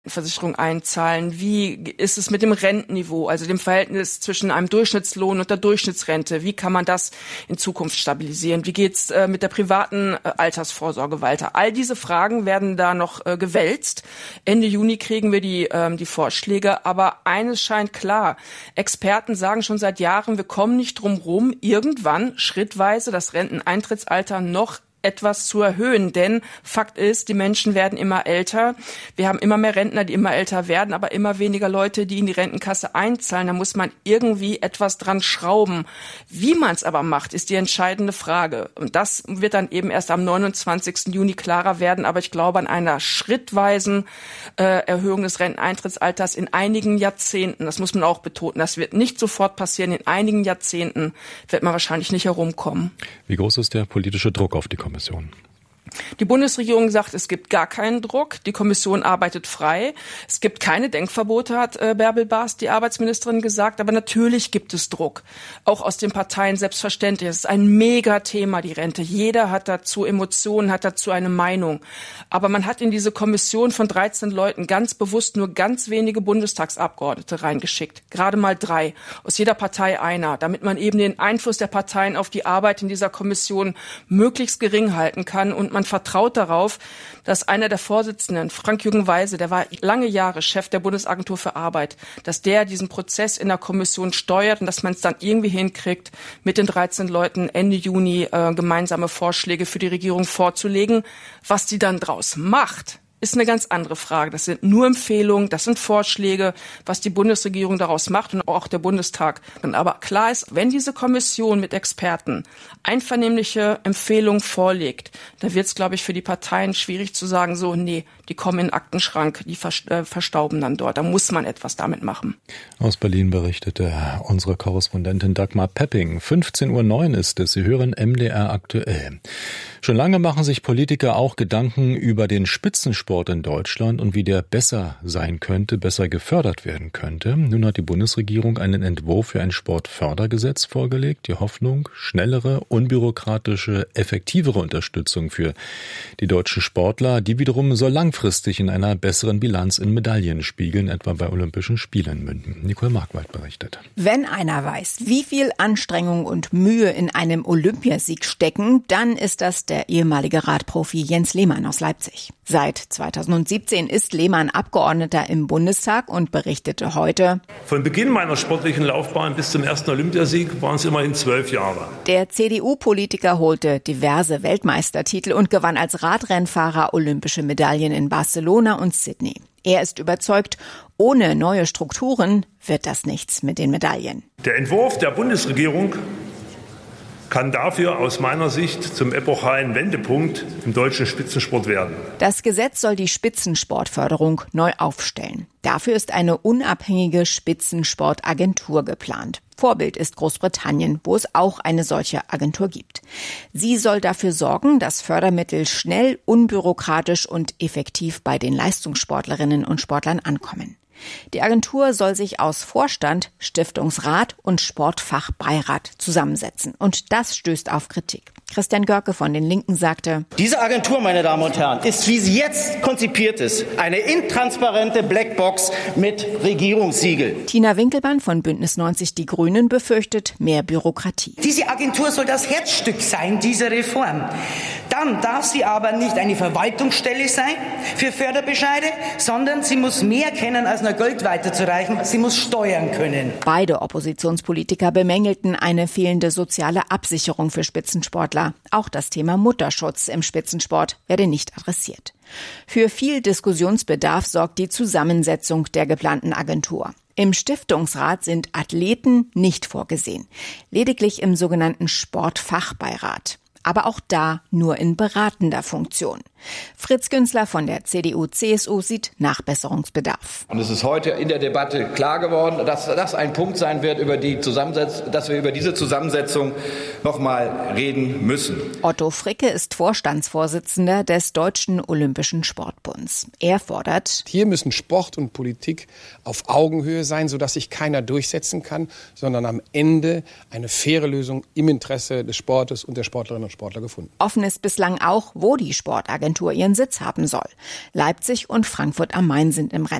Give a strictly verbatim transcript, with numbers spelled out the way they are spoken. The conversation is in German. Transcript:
Versicherung einzahlen? Wie ist es mit dem Rentenniveau, also dem Verhältnis zwischen einem Durchschnittslohn und der Durchschnittsrente? Wie kann man das in Zukunft stabilisieren? Wie geht's äh, mit der privaten äh, Altersvorsorge weiter? All diese Fragen werden da noch äh, gewälzt. Ende Juni kriegen wir die, ähm, die Vorschläge. Aber eines scheint klar. Experten sagen schon seit Jahren, wir kommen nicht drum rum, irgendwann schrittweise das Renteneintrittsalter noch etwas zu erhöhen, denn Fakt ist, die Menschen werden immer älter. Wir haben immer mehr Rentner, die immer älter werden, aber immer weniger Leute, die in die Rentenkasse einzahlen. Da muss man irgendwie etwas dran schrauben. Wie man es aber macht, ist die entscheidende Frage. Und das wird dann eben erst am neunundzwanzigsten Juni klarer werden. Aber ich glaube an einer schrittweisen äh, Erhöhung des Renteneintrittsalters in einigen Jahrzehnten. Das muss man auch betonen. Das wird nicht sofort passieren. In einigen Jahrzehnten wird man wahrscheinlich nicht herumkommen. Wie groß ist der politische Druck auf die Kommission? Kommission. Die Bundesregierung sagt, es gibt gar keinen Druck. Die Kommission arbeitet frei. Es gibt keine Denkverbote, hat äh, Bärbel Baas, die Arbeitsministerin, gesagt. Aber natürlich gibt es Druck. Auch aus den Parteien selbstverständlich. Es ist ein Megathema, die Rente. Jeder hat dazu Emotionen, hat dazu eine Meinung. Aber man hat in diese Kommission von dreizehn Leuten ganz bewusst nur ganz wenige Bundestagsabgeordnete reingeschickt. Gerade mal drei. Aus jeder Partei einer. Damit man eben den Einfluss der Parteien auf die Arbeit in dieser Kommission möglichst gering halten kann. Und man vertraut darauf, dass einer der Vorsitzenden, Frank-Jürgen Weise, der war lange Jahre Chef der Bundesagentur für Arbeit, dass der diesen Prozess in der Kommission steuert und dass man es dann irgendwie hinkriegt, mit den dreizehn Leuten Ende Juni äh, gemeinsame Vorschläge für die Regierung vorzulegen. Was die dann draus macht, ist eine ganz andere Frage. Das sind nur Empfehlungen, das sind Vorschläge, was die Bundesregierung daraus macht und auch der Bundestag. Aber klar ist, wenn diese Kommission mit Experten einvernehmliche Empfehlungen vorlegt, dann wird es, glaube ich, für die Parteien schwierig zu sagen, so, nee, die kommen in den Aktenschrank, die verstauben dann dort. Da muss man etwas damit machen. Aus Berlin berichtete unsere Korrespondentin Dagmar Pepping. fünfzehn Uhr neun ist es. Sie hören M D R aktuell. Schon lange machen sich Politiker auch Gedanken über den Spitzensport in Deutschland und wie der besser sein könnte, besser gefördert werden könnte. Nun hat die Bundesregierung einen Entwurf für ein Sportfördergesetz vorgelegt. Die Hoffnung, schnellere, unbürokratische, effektivere Unterstützung für die deutschen Sportler, die wiederum soll langfristig in einer besseren Bilanz in Medaillen spiegeln, etwa bei Olympischen Spielen münden. Nicole Markwald berichtet. Wenn einer weiß, wie viel Anstrengung und Mühe in einem Olympiasieg stecken, dann ist das der ehemalige Radprofi Jens Lehmann aus Leipzig. Seit zweitausendsiebzehn ist Lehmann Abgeordneter im Bundestag und berichtete heute: Von Beginn meiner sportlichen Laufbahn bis zum ersten Olympiasieg waren es immerhin zwölf Jahre. Der C D U-Politiker holte diverse Weltmeistertitel und gewann als Radrennfahrer olympische Medaillen in Barcelona und Sydney. Er ist überzeugt, ohne neue Strukturen wird das nichts mit den Medaillen. Der Entwurf der Bundesregierung kann dafür aus meiner Sicht zum epochalen Wendepunkt im deutschen Spitzensport werden. Das Gesetz soll die Spitzensportförderung neu aufstellen. Dafür ist eine unabhängige Spitzensportagentur geplant. Vorbild ist Großbritannien, wo es auch eine solche Agentur gibt. Sie soll dafür sorgen, dass Fördermittel schnell, unbürokratisch und effektiv bei den Leistungssportlerinnen und Sportlern ankommen. Die Agentur soll sich aus Vorstand, Stiftungsrat und Sportfachbeirat zusammensetzen. Und das stößt auf Kritik. Christian Görke von den Linken sagte: Diese Agentur, meine Damen und Herren, ist, wie sie jetzt konzipiert ist, eine intransparente Blackbox mit Regierungssiegel. Tina Winkelmann von Bündnis neunzig Die Grünen befürchtet mehr Bürokratie. Diese Agentur soll das Herzstück sein dieser Reform. Dann darf sie aber nicht eine Verwaltungsstelle sein für Förderbescheide, sondern sie muss mehr kennen, als nur Geld weiterzureichen. Sie muss steuern können. Beide Oppositionspolitiker bemängelten eine fehlende soziale Absicherung für Spitzensportler. Auch das Thema Mutterschutz im Spitzensport werde nicht adressiert. Für viel Diskussionsbedarf sorgt die Zusammensetzung der geplanten Agentur. Im Stiftungsrat sind Athleten nicht vorgesehen, lediglich im sogenannten Sportfachbeirat. Aber auch da nur in beratender Funktion. Fritz Günzler von der C D U C S U sieht Nachbesserungsbedarf. Und es ist heute in der Debatte klar geworden, dass das ein Punkt sein wird, über die Zusammensetzung, dass wir über diese Zusammensetzung noch mal reden müssen. Otto Fricke ist Vorstandsvorsitzender des Deutschen Olympischen Sportbunds. Er fordert: Hier müssen Sport und Politik auf Augenhöhe sein, sodass sich keiner durchsetzen kann, sondern am Ende eine faire Lösung im Interesse des Sportes und der Sportlerinnen und Sportler gefunden. Offen ist bislang auch, wo die Sportagentur Agentur ihren Sitz haben soll. Leipzig und Frankfurt am Main sind im Rennen.